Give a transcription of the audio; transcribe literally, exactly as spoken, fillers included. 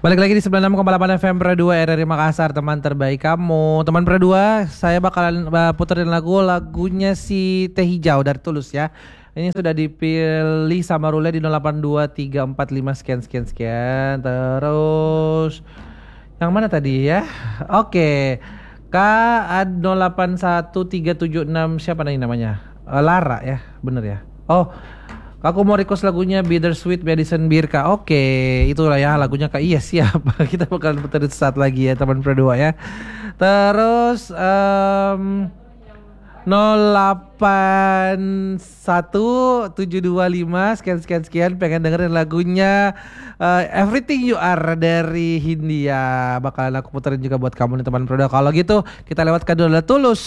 Balik lagi di sembilan puluh enam koma delapan F M Pro dua R R I Makassar, teman terbaik kamu. Teman Pro dua, saya bakalan uh, puterin lagu lagunya si Teh Hijau dari Tulus ya. Ini sudah dipilih sama Rule di nol delapan dua tiga empat lima sekian sekian sekian. Terus yang mana tadi ya? Oke. K nol delapan satu tiga tujuh enam siapa nih namanya? Uh, Lara ya, bener ya. Oh, aku mau request lagunya Bittersweet Madison Birka. Oke, itulah ya lagunya Kak. Iya siap. Kita bakal puterin saat lagi ya teman berdua ya. Terus um, nol delapan satu tujuh dua lima sekian sekian sekian pengen dengerin lagunya uh, Everything You Are dari Hindia. Bakalan aku puterin juga buat kamu nih teman berdua. Kalau gitu kita lewatkan dulu Tulus.